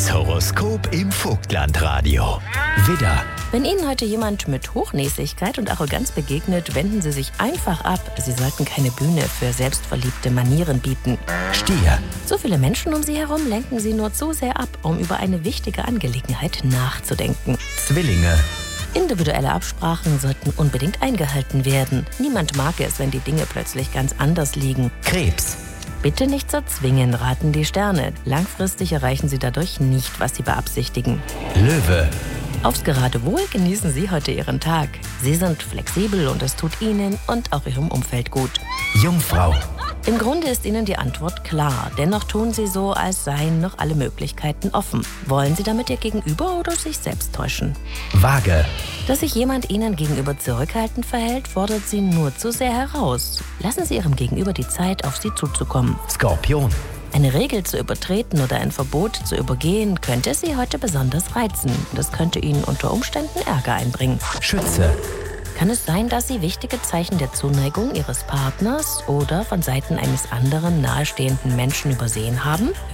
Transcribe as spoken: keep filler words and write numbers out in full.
Das Horoskop im Vogtlandradio. Widder. Wenn Ihnen heute jemand mit Hochnäsigkeit und Arroganz begegnet, wenden Sie sich einfach ab. Sie sollten keine Bühne für selbstverliebte Manieren bieten. Stier. So viele Menschen um Sie herum lenken Sie nur zu sehr ab, um über eine wichtige Angelegenheit nachzudenken. Zwillinge. Individuelle Absprachen sollten unbedingt eingehalten werden. Niemand mag es, wenn die Dinge plötzlich ganz anders liegen. Krebs. Bitte nicht so zwingen, raten die Sterne. Langfristig erreichen Sie dadurch nicht, was Sie beabsichtigen. Löwe. Aufs Geratewohl genießen Sie heute Ihren Tag. Sie sind flexibel und es tut Ihnen und auch Ihrem Umfeld gut. Jungfrau. Im Grunde ist Ihnen die Antwort klar. Dennoch tun Sie so, als seien noch alle Möglichkeiten offen. Wollen Sie damit Ihr Gegenüber oder sich selbst täuschen? Waage. Dass sich jemand Ihnen gegenüber zurückhaltend verhält, fordert Sie nur zu sehr heraus. Lassen Sie Ihrem Gegenüber die Zeit, auf Sie zuzukommen. Skorpion. Eine Regel zu übertreten oder ein Verbot zu übergehen, könnte Sie heute besonders reizen. Das könnte Ihnen unter Umständen Ärger einbringen. Schütze. Kann es sein, dass Sie wichtige Zeichen der Zuneigung Ihres Partners oder von Seiten eines anderen nahestehenden Menschen übersehen haben?